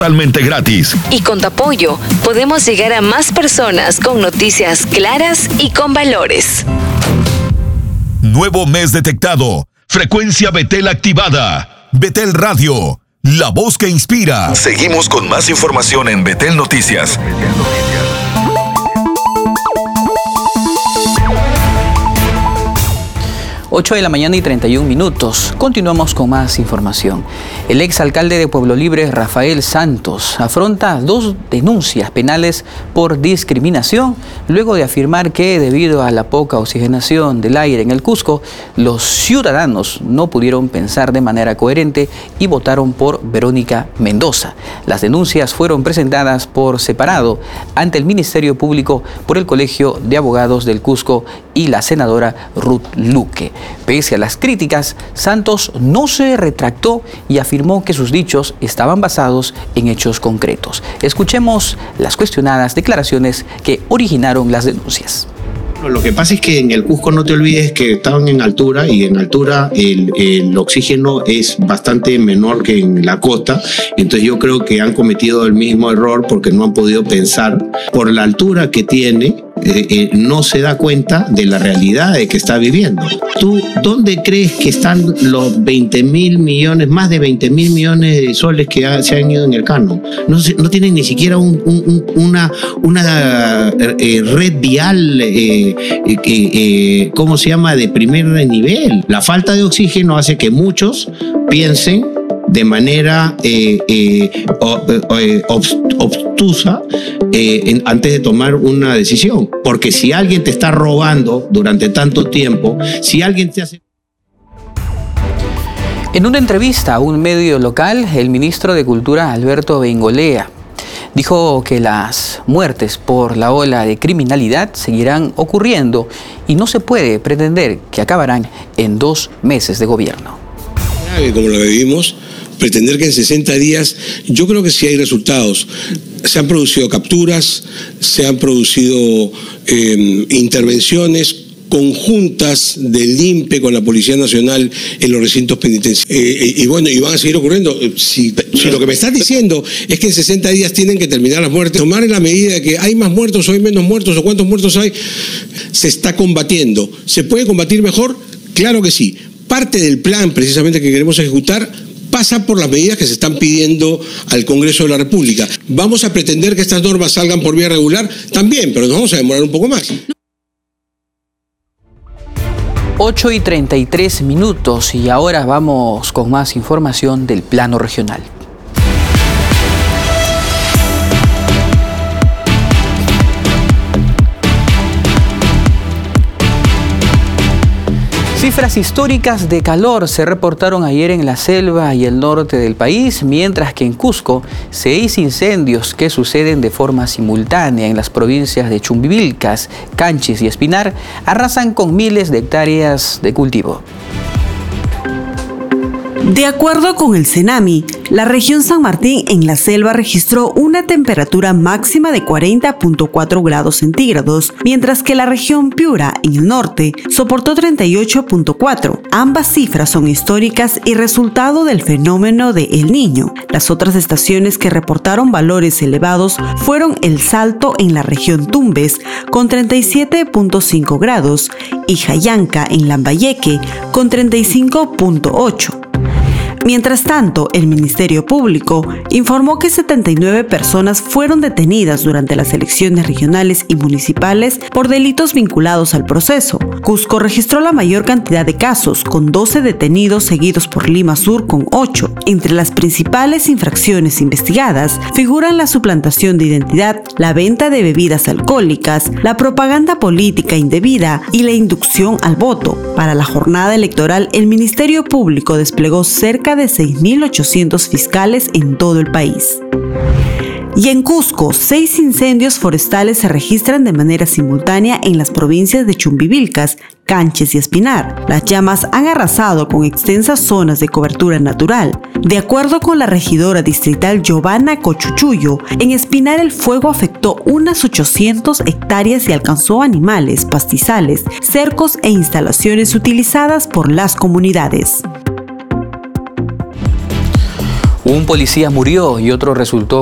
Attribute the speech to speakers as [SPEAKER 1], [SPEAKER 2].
[SPEAKER 1] Totalmente gratis.
[SPEAKER 2] Y con tu apoyo podemos llegar a más personas con noticias claras y con valores.
[SPEAKER 1] Nuevo mes detectado. Frecuencia Betel activada. Betel Radio, la voz que inspira. Seguimos con más información en Betel Noticias.
[SPEAKER 3] 8 de la mañana y 31 minutos. Continuamos con más información. El exalcalde de Pueblo Libre, Rafael Santos, afronta 2 denuncias penales por discriminación, luego de afirmar que debido a la poca oxigenación del aire en el Cusco, los ciudadanos no pudieron pensar de manera coherente y votaron por Verónica Mendoza. Las denuncias fueron presentadas por separado ante el Ministerio Público por el Colegio de Abogados del Cusco y la senadora Ruth Luque. Pese a las críticas, Santos no se retractó y afirmó que sus dichos estaban basados en hechos concretos. Escuchemos las cuestionadas declaraciones que originaron las denuncias.
[SPEAKER 4] Lo que pasa es que en el Cusco no te olvides que estaban en altura y en altura el oxígeno es bastante menor que en la costa, entonces yo creo que han cometido el mismo error porque no han podido pensar por la altura que tiene. No se da cuenta de la realidad de que está viviendo. ¿Tú dónde crees que están los 20.000 millones, más de 20.000 millones de soles que se han ido en el canon? No tienen ni siquiera una red vial, ¿cómo se llama?, de primer nivel. La falta de oxígeno hace que muchos piensen de manera obtusa antes de tomar una decisión. Porque si alguien te está robando durante tanto tiempo, si alguien te hace...
[SPEAKER 3] En una entrevista a un medio local, el ministro de Cultura, Alberto Bengolea, dijo que las muertes por la ola de criminalidad seguirán ocurriendo y no se puede pretender que acabarán en 2 meses de gobierno.
[SPEAKER 5] Como lo que vivimos, pretender que en 60 días, yo creo que sí hay resultados. Se han producido capturas, se han producido intervenciones conjuntas del INPE con la Policía Nacional en los recintos penitenciarios. Y van a seguir ocurriendo. Si lo que me estás diciendo es que en 60 días tienen que terminar las muertes, tomar en la medida de que hay más muertos o hay menos muertos o cuántos muertos hay, se está combatiendo. ¿Se puede combatir mejor? Claro que sí. Parte del plan precisamente que queremos ejecutar pasa por las medidas que se están pidiendo al Congreso de la República. ¿Vamos a pretender que estas normas salgan por vía regular? También, pero nos vamos a demorar un poco más.
[SPEAKER 3] 8 y 33 minutos y ahora vamos con más información del plano regional. Cifras históricas de calor se reportaron ayer en la selva y el norte del país, mientras que en Cusco 6 incendios que suceden de forma simultánea en las provincias de Chumbivilcas, Canchis y Espinar arrasan con miles de hectáreas de cultivo.
[SPEAKER 6] De acuerdo con el CENAMI, la región San Martín en la selva registró una temperatura máxima de 40.4 grados centígrados, mientras que la región Piura en el norte soportó 38.4. Ambas cifras son históricas y resultado del fenómeno de El Niño. Las otras estaciones que reportaron valores elevados fueron El Salto en la región Tumbes con 37.5 grados y Jayanca en Lambayeque con 35.8. Mientras tanto, el Ministerio Público informó que 79 personas fueron detenidas durante las elecciones regionales y municipales por delitos vinculados al proceso. Cusco registró la mayor cantidad de casos, con 12 detenidos seguidos por Lima Sur con 8. Entre las principales infracciones investigadas figuran la suplantación de identidad, la venta de bebidas alcohólicas, la propaganda política indebida y la inducción al voto. Para la jornada electoral, el Ministerio Público desplegó cerca de 6.800 fiscales en todo el país. Y en Cusco, 6 incendios forestales se registran de manera simultánea en las provincias de Chumbivilcas, Canchis y Espinar. Las llamas han arrasado con extensas zonas de cobertura natural. De acuerdo con la regidora distrital Giovanna Cochuchuyo, en Espinar el fuego afectó unas 800 hectáreas y alcanzó animales, pastizales, cercos e instalaciones utilizadas por las comunidades.
[SPEAKER 3] Un policía murió y otro resultó